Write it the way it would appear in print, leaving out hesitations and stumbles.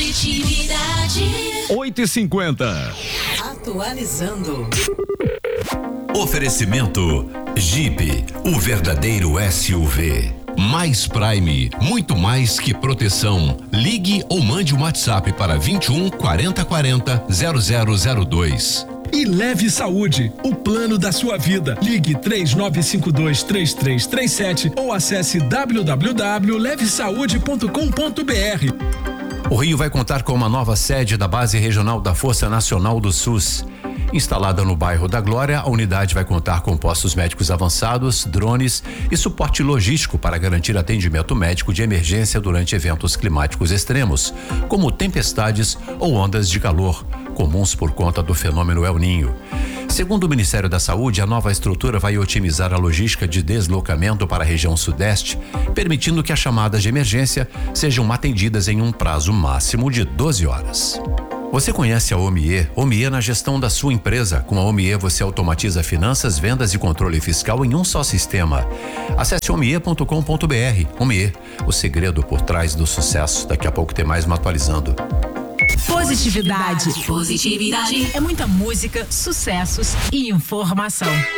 Positividade. 8h50. Atualizando. Oferecimento Jeep, o verdadeiro SUV. Mais Prime, muito mais que proteção. Ligue ou mande um WhatsApp para 21 40 40 0002. E Leve Saúde, o plano da sua vida. Ligue 3952-3337 ou acesse www.levesaude.com.br. O Rio vai contar com uma nova sede da Base Regional da Força Nacional do SUS. Instalada no bairro da Glória, a unidade vai contar com postos médicos avançados, drones e suporte logístico para garantir atendimento médico de emergência durante eventos climáticos extremos, como tempestades ou ondas de calor, comuns por conta do fenômeno El Ninho. Segundo o Ministério da Saúde, a nova estrutura vai otimizar a logística de deslocamento para a região sudeste, permitindo que as chamadas de emergência sejam atendidas em um prazo máximo de 12 horas. Você conhece a Omie? Omie na gestão da sua empresa. Com a Omie você automatiza finanças, vendas e controle fiscal em um só sistema. Acesse omie.com.br. Omie, o segredo por trás do sucesso. Daqui a pouco tem mais uma atualizando. Positividade. Positividade. É muita música, sucessos e informação.